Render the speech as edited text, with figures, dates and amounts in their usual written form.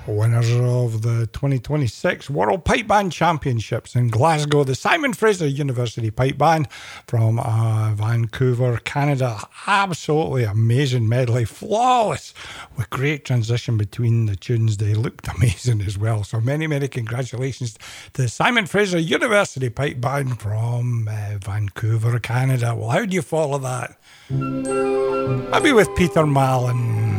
Winners of the 2026 World Pipe Band Championships in Glasgow, the Simon Fraser University Pipe Band from Vancouver, Canada. Absolutely amazing medley, flawless, with great transition between the tunes. They looked amazing as well. So many, many congratulations to the Simon Fraser University Pipe Band from Vancouver, Canada. Well, how do you follow that? Maybe with Peter Mallon.